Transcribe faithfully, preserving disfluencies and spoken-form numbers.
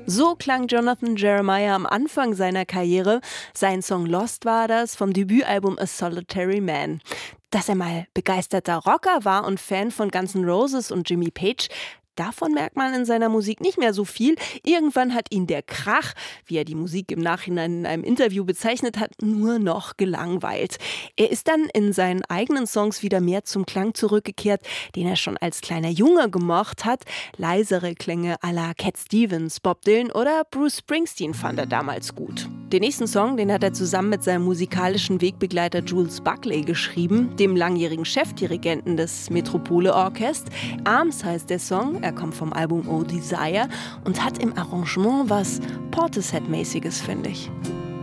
So klang Jonathan Jeremiah am Anfang seiner Karriere. Sein Song Lost war das vom Debütalbum A Solitary Man. Dass er mal begeisterter Rocker war und Fan von Guns N' Roses und Jimmy Page, davon merkt man in seiner Musik nicht mehr so viel. Irgendwann hat ihn der Krach, wie er die Musik im Nachhinein in einem Interview bezeichnet hat, nur noch gelangweilt. Er ist dann in seinen eigenen Songs wieder mehr zum Klang zurückgekehrt, den er schon als kleiner Junge gemocht hat. Leisere Klänge à la Cat Stevens, Bob Dylan oder Bruce Springsteen fand er damals gut. Den nächsten Song, den hat er zusammen mit seinem musikalischen Wegbegleiter Jules Buckley geschrieben, dem langjährigen Chefdirigenten des Metropole Orchest. Arms heißt der Song. Er kommt vom Album Oh Desire und hat im Arrangement was Portishead-mäßiges, finde ich.